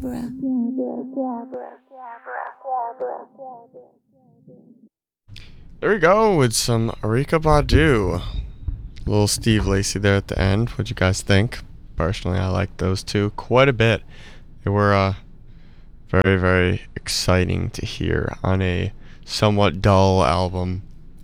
There we go with some Erykah Badu. Little Steve Lacy there at the end. What'd you guys think? Personally, I liked those two quite a bit. They were very, very exciting to hear on a somewhat dull album.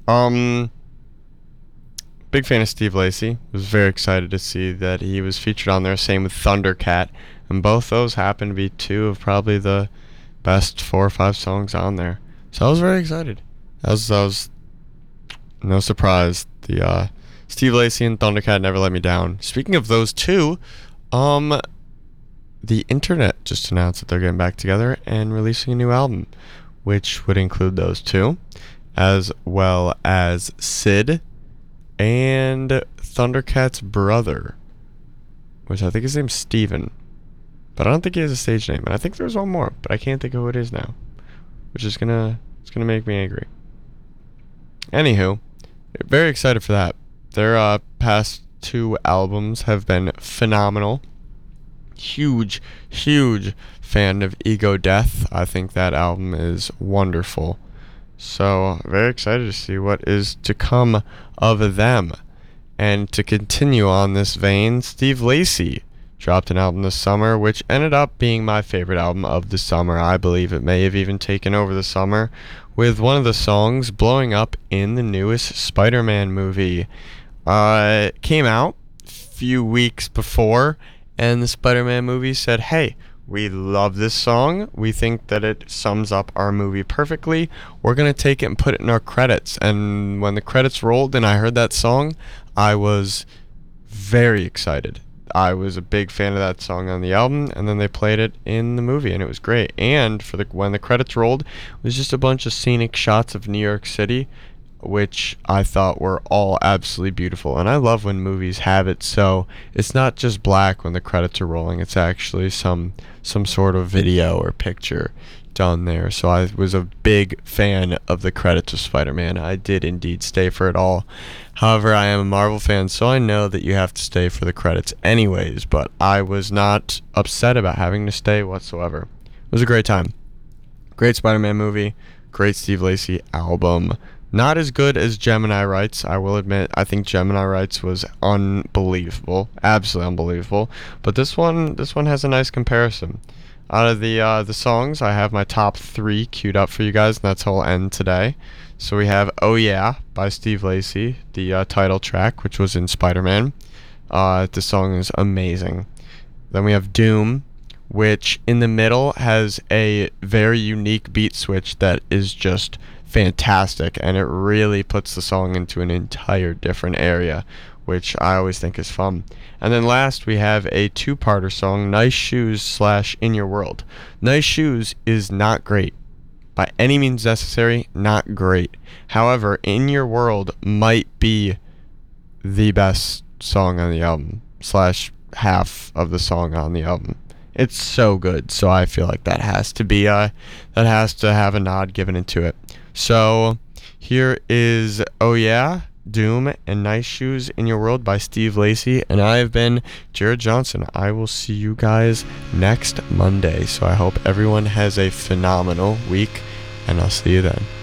Big fan of Steve Lacy. Was very excited to see that he was featured on there. Same with Thundercat, and both those happen to be two of probably the best 4 or 5 songs on there. So I was very excited. That was no surprise. The Steve Lacy and Thundercat Never Let Me Down. Speaking of those two, the internet just announced that they're getting back together and releasing a new album, which would include those two, as well as Sid and Thundercat's brother, which I think his name's Steven, but I don't think he has a stage name, and I think there's one more, but I can't think of who it is now, which is gonna make me angry. Anywho, very excited for that. Their past 2 albums have been phenomenal. Huge fan of Ego Death. I think that album is wonderful. So, very excited to see what is to come of them. And to continue on this vein, Steve Lacy dropped an album this summer, which ended up being my favorite album of the summer. I believe it may have even taken over the summer, with one of the songs blowing up in the newest Spider-Man movie. It came out a few weeks before, and the Spider-Man movie said, hey, we love this song. We think that it sums up our movie perfectly. We're going to take it and put it in our credits. And when the credits rolled and I heard that song, I was very excited. I was a big fan of that song on the album, and then they played it in the movie, and it was great. And when the credits rolled, it was just a bunch of scenic shots of New York City, which I thought were all absolutely beautiful. And I love when movies have it so it's not just black when the credits are rolling, it's actually some sort of video or picture done there. So I was a big fan of the credits of Spider-Man. I did indeed stay for it all. However, I am a Marvel fan, so I know that you have to stay for the credits anyways, but I was not upset about having to stay whatsoever. It was a great time. Great Spider-Man movie, great Steve Lacy album. Not as good as Gemini Rights, I will admit. I think Gemini Rights was unbelievable, absolutely unbelievable. But this one has a nice comparison. Out of the songs, I have my top 3 queued up for you guys, and that's how we'll end today. So we have "Oh Yeah" by Steve Lacy, the title track, which was in Spider-Man. The song is amazing. Then we have "Doom," which in the middle has a very unique beat switch that is just fantastic, and it really puts the song into an entire different area, which I always think is fun. And then last we have a 2-parter song, "Nice Shoes" / "In Your World." "Nice Shoes" is not great. By any means necessary, not great. However, "In Your World" might be the best song on the album / half of the song on the album. It's so good, so I feel like that has to have a nod given into it. So here is "Oh Yeah," "Doom," and "Nice Shoes in Your World" by Steve Lacy, and I have been Jared Johnson. I will see you guys next Monday, so I hope everyone has a phenomenal week, and I'll see you then.